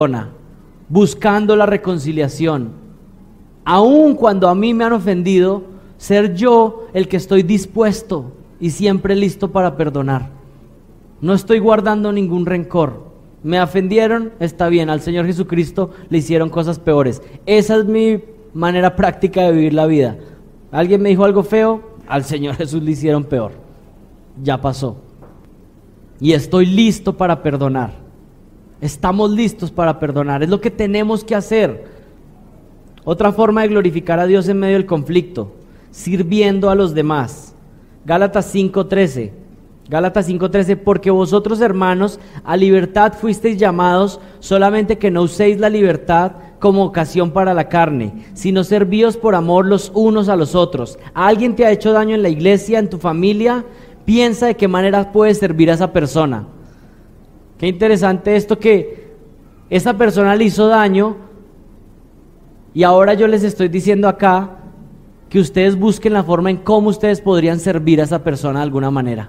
buscando la reconciliación. Aun cuando a mí me han ofendido, ser yo el que estoy dispuesto y siempre listo para perdonar. No estoy guardando ningún rencor. Me ofendieron, está bien, al Señor Jesucristo le hicieron cosas peores. Esa es mi manera práctica de vivir la vida. Alguien me dijo algo feo, al Señor Jesús le hicieron peor. Ya pasó. Y estoy listo para perdonar. Estamos listos para perdonar. Es lo que tenemos que hacer. Otra forma de glorificar a Dios en medio del conflicto, sirviendo a los demás. Gálatas 5:13. Gálatas 5:13, porque vosotros, hermanos, a libertad fuisteis llamados, solamente que no uséis la libertad como ocasión para la carne, sino servíos por amor los unos a los otros. ¿Alguien te ha hecho daño en la iglesia, en tu familia? Piensa de qué manera puedes servir a esa persona. Qué interesante esto, que esa persona le hizo daño y ahora yo les estoy diciendo acá que ustedes busquen la forma en cómo ustedes podrían servir a esa persona de alguna manera.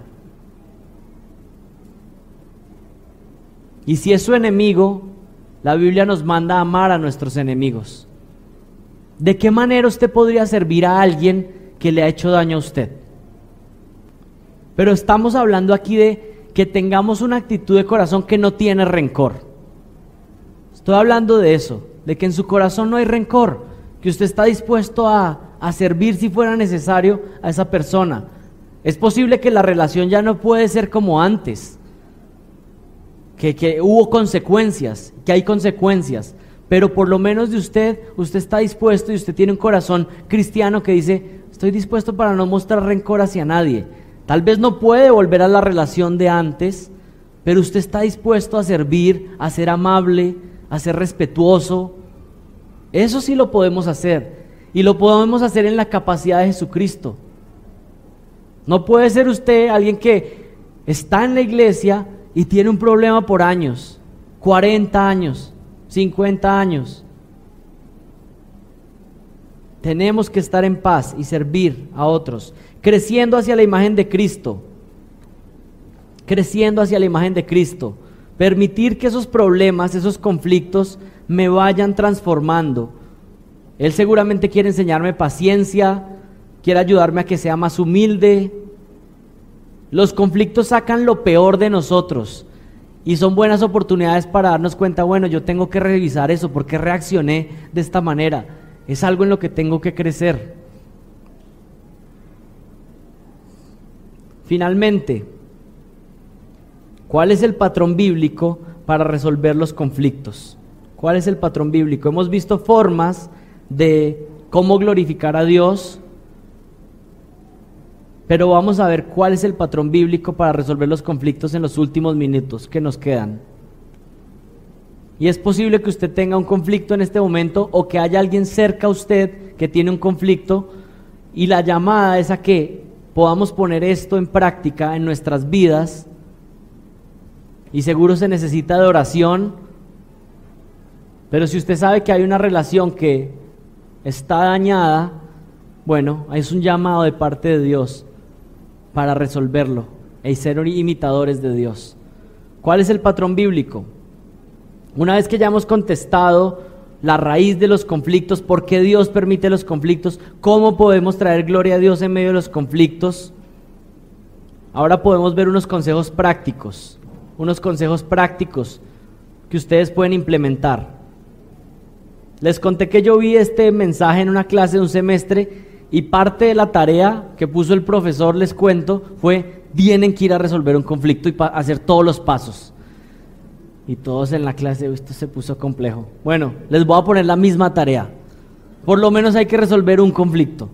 Y si es su enemigo, la Biblia nos manda a amar a nuestros enemigos. ¿De qué manera usted podría servir a alguien que le ha hecho daño a usted? Pero estamos hablando aquí de que tengamos una actitud de corazón que no tiene rencor. Estoy hablando de eso, de que en su corazón no hay rencor, que usted está dispuesto a servir si fuera necesario a esa persona. Es posible que la relación ya no puede ser como antes, que hubo consecuencias, que hay consecuencias, pero por lo menos de usted está dispuesto y usted tiene un corazón cristiano que dice, estoy dispuesto para no mostrar rencor hacia nadie. Tal vez no puede volver a la relación de antes, pero usted está dispuesto a servir, a ser amable, a ser respetuoso. Eso sí lo podemos hacer, y lo podemos hacer en la capacidad de Jesucristo. No puede ser usted alguien que está en la iglesia y tiene un problema por años, 40 años, 50 años. Tenemos que estar en paz y servir a otros, creciendo hacia la imagen de Cristo, creciendo hacia la imagen de Cristo. Permitir que esos problemas, esos conflictos me vayan transformando. Él seguramente quiere enseñarme paciencia, quiere ayudarme a que sea más humilde. Los conflictos sacan lo peor de nosotros y son buenas oportunidades para darnos cuenta, bueno, yo tengo que revisar eso, ¿por qué reaccioné de esta manera? Es algo en lo que tengo que crecer. Finalmente, ¿cuál es el patrón bíblico para resolver los conflictos? ¿Cuál es el patrón bíblico? Hemos visto formas de cómo glorificar a Dios, pero vamos a ver cuál es el patrón bíblico para resolver los conflictos en los últimos minutos que nos quedan. Y es posible que usted tenga un conflicto en este momento o que haya alguien cerca a usted que tiene un conflicto, y la llamada es a que podamos poner esto en práctica en nuestras vidas. Y seguro se necesita de oración, pero si usted sabe que hay una relación que está dañada, bueno, es un llamado de parte de Dios para resolverlo y ser imitadores de Dios. ¿Cuál es el patrón bíblico? Una vez que ya hemos contestado la raíz de los conflictos, por qué Dios permite los conflictos, cómo podemos traer gloria a Dios en medio de los conflictos, ahora podemos ver unos consejos prácticos que ustedes pueden implementar. Les conté que yo vi este mensaje en una clase de un semestre y parte de la tarea que puso el profesor, les cuento, fue: tienen que ir a resolver un conflicto y hacer todos los pasos. Y todos en la clase, esto se puso complejo. Bueno, les voy a poner la misma tarea. Por lo menos hay que resolver un conflicto.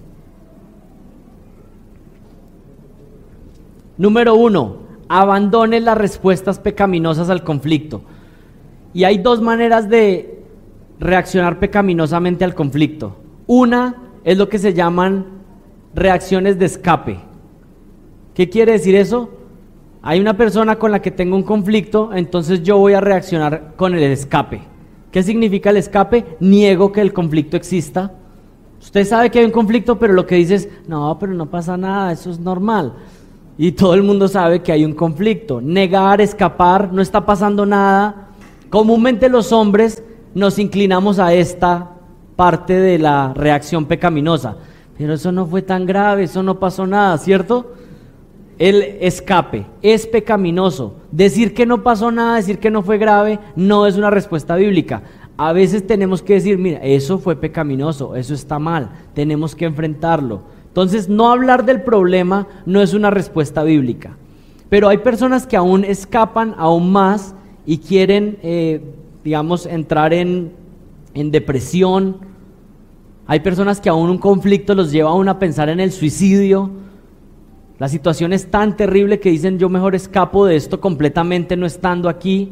Número 1, abandone las respuestas pecaminosas al conflicto. Y hay dos maneras de reaccionar pecaminosamente al conflicto. Una es lo que se llaman reacciones de escape. ¿Qué quiere decir eso? Hay una persona con la que tengo un conflicto, entonces yo voy a reaccionar con el escape. ¿Qué significa el escape? Niego que el conflicto exista. Usted sabe que hay un conflicto, pero lo que dice es: no, pero no pasa nada, eso es normal. Y todo el mundo sabe que hay un conflicto. Negar, escapar, no está pasando nada, Comúnmente los hombres nos inclinamos a esta parte de la reacción pecaminosa. Pero eso no fue tan grave, eso no pasó nada, ¿cierto? El escape es pecaminoso. Decir que no pasó nada, decir que no fue grave, no es una respuesta bíblica. A veces tenemos que decir, mira, eso fue pecaminoso, eso está mal, tenemos que enfrentarlo. Entonces, no hablar del problema no es una respuesta bíblica. Pero hay personas que aún escapan aún más y quieren, entrar en depresión. Hay personas que aún un conflicto los lleva aún a pensar en el suicidio. La situación es tan terrible que dicen, yo mejor escapo de esto completamente no estando aquí.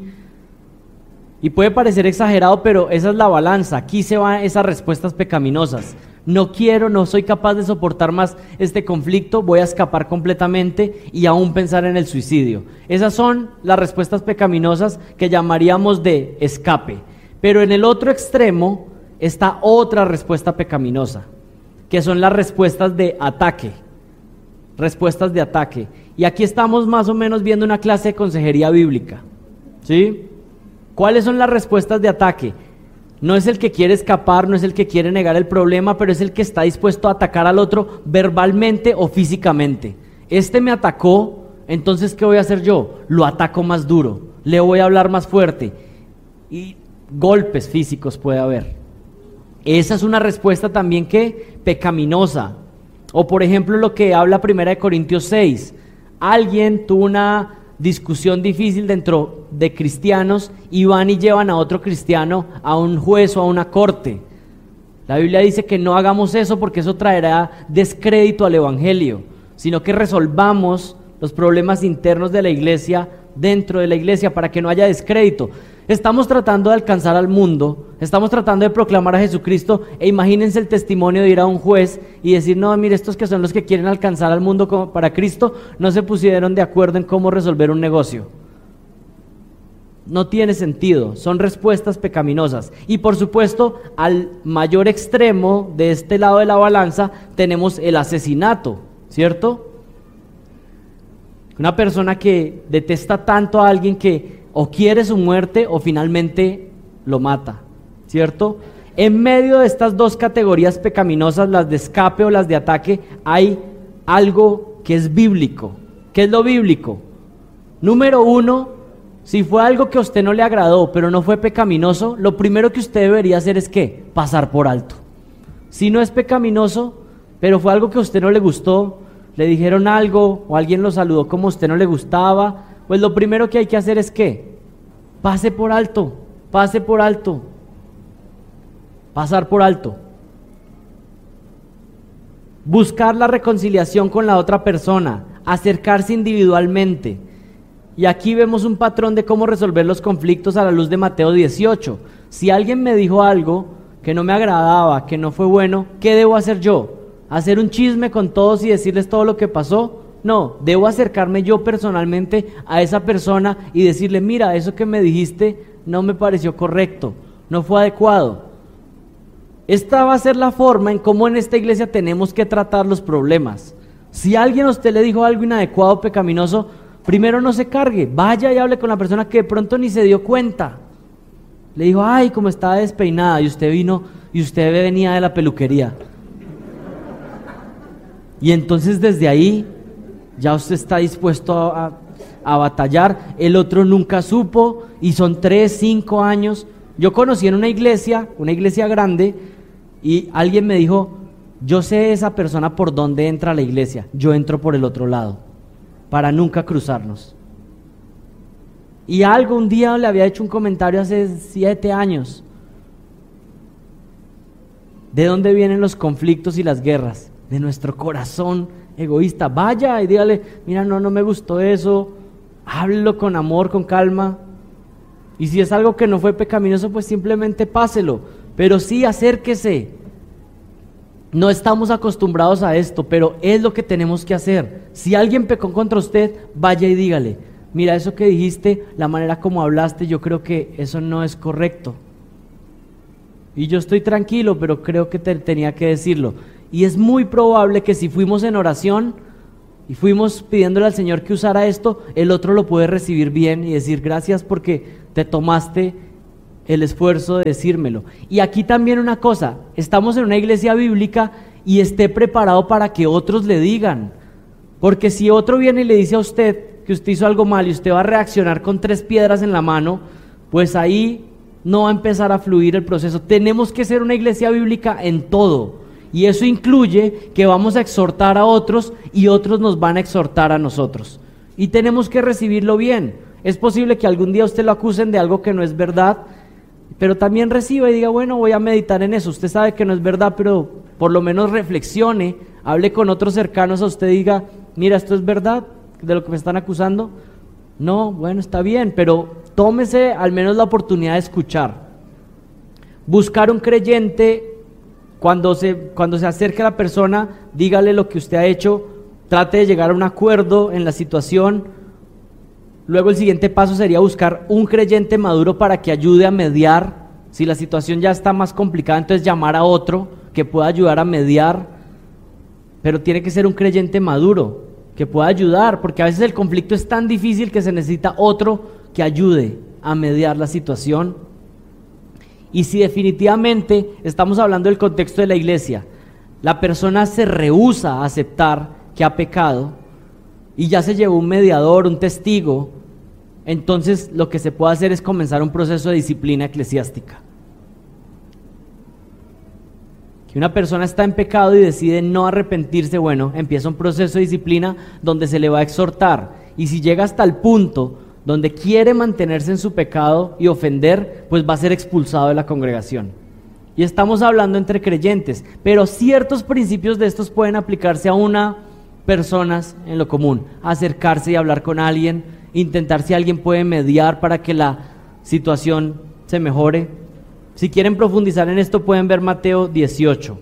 Y puede parecer exagerado, pero esa es la balanza. Aquí se van esas respuestas pecaminosas. No quiero, no soy capaz de soportar más este conflicto, voy a escapar completamente y aún pensar en el suicidio. Esas son las respuestas pecaminosas que llamaríamos de escape. Pero en el otro extremo está otra respuesta pecaminosa, que son las respuestas de ataque. Respuestas de ataque. Y aquí estamos más o menos viendo una clase de consejería bíblica, ¿sí? ¿Cuáles son las respuestas de ataque? No es el que quiere escapar, no es el que quiere negar el problema, pero es el que está dispuesto a atacar al otro verbalmente o físicamente. Este me atacó, entonces ¿qué voy a hacer yo? Lo ataco más duro, le voy a hablar más fuerte. Y golpes físicos puede haber. Esa es una respuesta también que pecaminosa. O por ejemplo lo que habla 1 Corintios 6. Alguien tuvo una discusión difícil dentro de cristianos y van y llevan a otro cristiano a un juez o a una corte. La Biblia dice que no hagamos eso porque eso traerá descrédito al evangelio, sino que resolvamos los problemas internos de la iglesia dentro de la iglesia para que no haya descrédito. Estamos tratando de alcanzar al mundo, estamos tratando de proclamar a Jesucristo, e imagínense el testimonio de ir a un juez y decir, no, mire, estos que son los que quieren alcanzar al mundo como para Cristo, no se pusieron de acuerdo en cómo resolver un negocio. No tiene sentido, son respuestas pecaminosas. Y por supuesto, al mayor extremo de este lado de la balanza tenemos el asesinato, ¿cierto? Una persona que detesta tanto a alguien que o quiere su muerte o finalmente lo mata, ¿cierto? En medio de estas dos categorías pecaminosas, las de escape o las de ataque, hay algo que es bíblico. ¿Qué es lo bíblico? Número uno, si fue algo que a usted no le agradó, pero no fue pecaminoso, lo primero que usted debería hacer es ¿qué? Pasar por alto. Si no es pecaminoso, pero fue algo que a usted no le gustó, le dijeron algo o alguien lo saludó como a usted no le gustaba, pues lo primero que hay que hacer es ¿qué? Pase por alto, pase por alto. Pasar por alto. Buscar la reconciliación con la otra persona, acercarse individualmente. Y aquí vemos un patrón de cómo resolver los conflictos a la luz de Mateo 18. Si alguien me dijo algo que no me agradaba, que no fue bueno, ¿qué debo hacer yo? ¿Hacer un chisme con todos y decirles todo lo que pasó? No, debo acercarme yo personalmente a esa persona y decirle, mira, eso que me dijiste no me pareció correcto, no fue adecuado. Esta va a ser la forma en cómo en esta iglesia tenemos que tratar los problemas. Si alguien a usted le dijo algo inadecuado o pecaminoso, primero no se cargue, vaya y hable con la persona que de pronto ni se dio cuenta. Le dijo, ay, como estaba despeinada, y usted vino y usted venía de la peluquería. Y entonces desde ahí ya usted está dispuesto a batallar. El otro nunca supo y son 3, 5 años. Yo conocí en una iglesia grande, y alguien me dijo, yo sé esa persona por dónde entra a la iglesia, yo entro por el otro lado, para nunca cruzarnos. Y un día le había hecho un comentario hace 7 años. ¿De dónde vienen los conflictos y las guerras? De nuestro corazón egoísta. Vaya y dígale, mira, no me gustó eso, háblelo con amor, con calma, y si es algo que no fue pecaminoso, pues simplemente páselo, pero sí acérquese. No estamos acostumbrados a esto, pero es lo que tenemos que hacer. Si alguien pecó contra usted, vaya y dígale, mira, eso que dijiste, la manera como hablaste, yo creo que eso no es correcto, y yo estoy tranquilo, pero creo que tenía que decirlo. Y es muy probable que si fuimos en oración, y fuimos pidiéndole al Señor que usara esto, el otro lo puede recibir bien y decir gracias porque te tomaste el esfuerzo de decírmelo. Y aquí también una cosa, estamos en una iglesia bíblica y esté preparado para que otros le digan, porque si otro viene y le dice a usted que usted hizo algo mal y usted va a reaccionar con 3 piedras en la mano, pues ahí no va a empezar a fluir el proceso. Tenemos que ser una iglesia bíblica en todo. Y eso incluye que vamos a exhortar a otros y otros nos van a exhortar a nosotros. Y tenemos que recibirlo bien. Es posible que algún día usted lo acusen de algo que no es verdad, pero también reciba y diga, bueno, voy a meditar en eso. Usted sabe que no es verdad, pero por lo menos reflexione, hable con otros cercanos a usted y diga, mira, ¿esto es verdad de lo que me están acusando? No, bueno, está bien, pero tómese al menos la oportunidad de escuchar. Buscar un creyente. Cuando se acerque a la persona, dígale lo que usted ha hecho, trate de llegar a un acuerdo en la situación. Luego el siguiente paso sería buscar un creyente maduro para que ayude a mediar. Si la situación ya está más complicada, entonces llamar a otro que pueda ayudar a mediar. Pero tiene que ser un creyente maduro, que pueda ayudar, porque a veces el conflicto es tan difícil que se necesita otro que ayude a mediar la situación. Y si definitivamente estamos hablando del contexto de la iglesia, la persona se rehúsa a aceptar que ha pecado y ya se llevó un mediador, un testigo, entonces lo que se puede hacer es comenzar un proceso de disciplina eclesiástica. Que una persona está en pecado y decide no arrepentirse, bueno, empieza un proceso de disciplina donde se le va a exhortar, y si llega hasta el punto donde quiere mantenerse en su pecado y ofender, pues va a ser expulsado de la congregación. Y estamos hablando entre creyentes, pero ciertos principios de estos pueden aplicarse a personas en lo común. Acercarse y hablar con alguien, intentar si alguien puede mediar para que la situación se mejore. Si quieren profundizar en esto, pueden ver Mateo 18.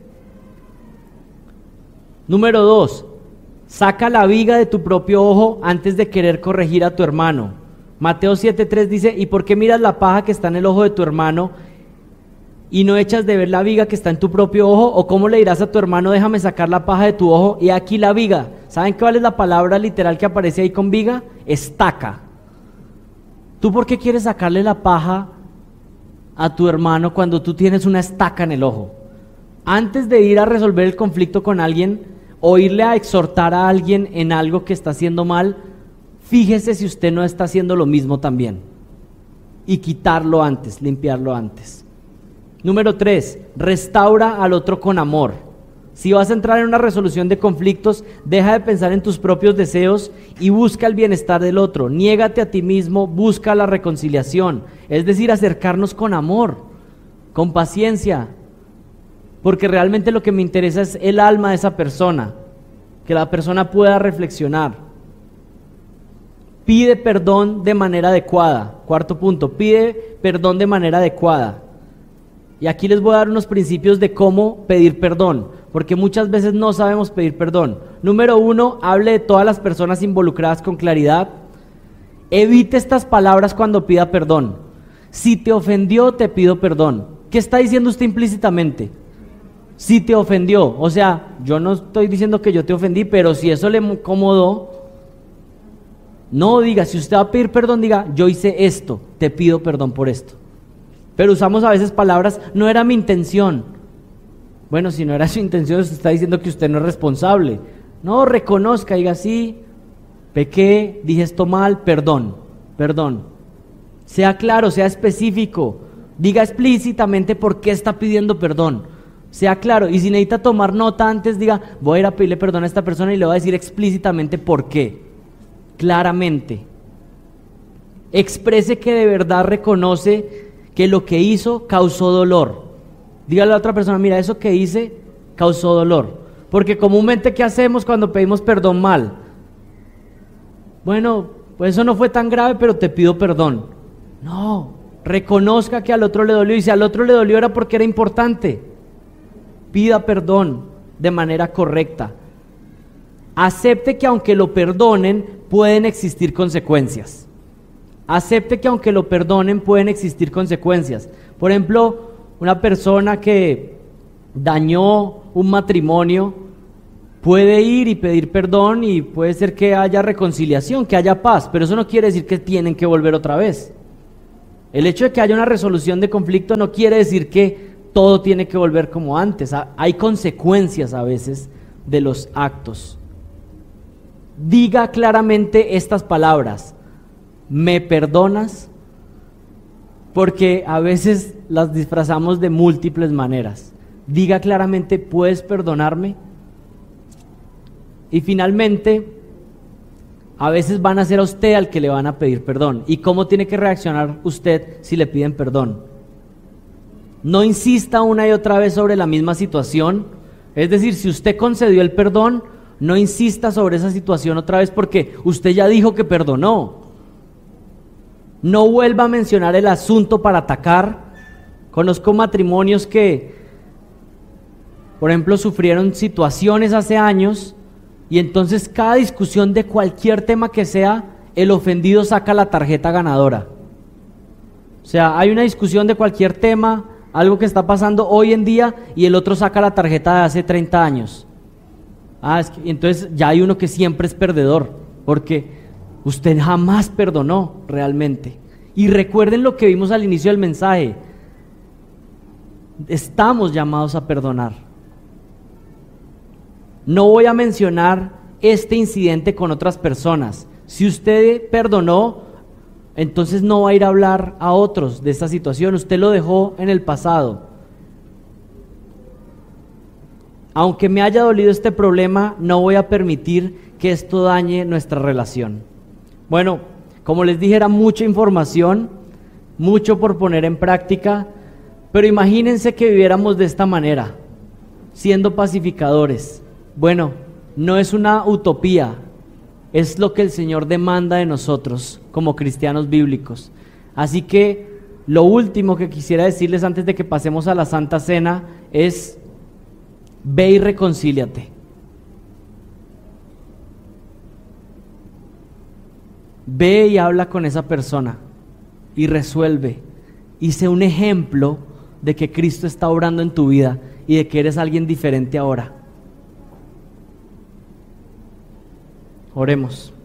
Número 2. Saca la viga de tu propio ojo antes de querer corregir a tu hermano. Mateo 7:3 dice, ¿y por qué miras la paja que está en el ojo de tu hermano y no echas de ver la viga que está en tu propio ojo? ¿O cómo le dirás a tu hermano, déjame sacar la paja de tu ojo y aquí la viga? ¿Saben cuál es la palabra literal que aparece ahí con viga? Estaca. ¿Tú por qué quieres sacarle la paja a tu hermano cuando tú tienes una estaca en el ojo? Antes de ir a resolver el conflicto con alguien, o irle a exhortar a alguien en algo que está haciendo mal, fíjese si usted no está haciendo lo mismo también. Y quitarlo antes, limpiarlo antes. Número 3, restaura al otro con amor. Si vas a entrar en una resolución de conflictos, deja de pensar en tus propios deseos y busca el bienestar del otro. Niégate a ti mismo, busca la reconciliación. Es decir, acercarnos con amor, con paciencia. Porque realmente lo que me interesa es el alma de esa persona, que la persona pueda reflexionar. Pide perdón de manera adecuada. Cuarto punto, pide perdón de manera adecuada. Y aquí les voy a dar unos principios de cómo pedir perdón, porque muchas veces no sabemos pedir perdón. Número 1, hable de todas las personas involucradas con claridad. Evite estas palabras cuando pida perdón. Si te ofendió, te pido perdón. ¿Qué está diciendo usted implícitamente? Si te ofendió, o sea, yo no estoy diciendo que yo te ofendí, pero si eso le incomodó, no diga, si usted va a pedir perdón, diga, yo hice esto, te pido perdón por esto. Pero usamos a veces palabras, no era mi intención. Bueno, si no era su intención, usted está diciendo que usted no es responsable. No, reconozca, diga, sí, pequé, dije esto mal, perdón. Sea claro, sea específico, diga explícitamente por qué está pidiendo perdón. Sea claro, y si necesita tomar nota antes, diga, voy a ir a pedirle perdón a esta persona y le voy a decir explícitamente por qué, claramente. Exprese que de verdad reconoce que lo que hizo causó dolor. Dígale a la otra persona, mira, eso que hice causó dolor. Porque comúnmente, ¿qué hacemos cuando pedimos perdón mal? Bueno, pues eso no fue tan grave, pero te pido perdón. No, reconozca que al otro le dolió, y si al otro le dolió era porque era importante. Pida perdón de manera correcta. Acepte que aunque lo perdonen, pueden existir consecuencias. Acepte que aunque lo perdonen, pueden existir consecuencias. Por ejemplo, una persona que dañó un matrimonio puede ir y pedir perdón y puede ser que haya reconciliación, que haya paz, pero eso no quiere decir que tienen que volver otra vez. El hecho de que haya una resolución de conflicto no quiere decir que todo tiene que volver como antes. Hay consecuencias a veces de los actos. Diga claramente estas palabras: ¿me perdonas? Porque a veces las disfrazamos de múltiples maneras. Diga claramente: ¿puedes perdonarme? Y finalmente, a veces van a ser a usted al que le van a pedir perdón. ¿Y cómo tiene que reaccionar usted si le piden perdón? No insista una y otra vez sobre la misma situación. Es decir, si usted concedió el perdón, no insista sobre esa situación otra vez porque usted ya dijo que perdonó. No vuelva a mencionar el asunto para atacar. Conozco matrimonios que, por ejemplo, sufrieron situaciones hace años y entonces cada discusión de cualquier tema que sea, el ofendido saca la tarjeta ganadora. O sea, hay una discusión de cualquier tema, algo que está pasando hoy en día, y el otro saca la tarjeta de hace 30 años. Entonces ya hay uno que siempre es perdedor, porque usted jamás perdonó realmente. Y recuerden lo que vimos al inicio del mensaje: estamos llamados a perdonar. No voy a mencionar este incidente con otras personas. Si usted perdonó, entonces no va a ir a hablar a otros de esta situación. Usted lo dejó en el pasado. Aunque me haya dolido este problema, no voy a permitir que esto dañe nuestra relación. Bueno, como les dije, era mucha información, mucho por poner en práctica, pero imagínense que viviéramos de esta manera, siendo pacificadores. Bueno, no es una utopía, es lo que el Señor demanda de nosotros como cristianos bíblicos. Así que lo último que quisiera decirles antes de que pasemos a la Santa Cena es: ve y reconcíliate. Ve y habla con esa persona y resuelve, y sé un ejemplo de que Cristo está obrando en tu vida y de que eres alguien diferente ahora. Oremos.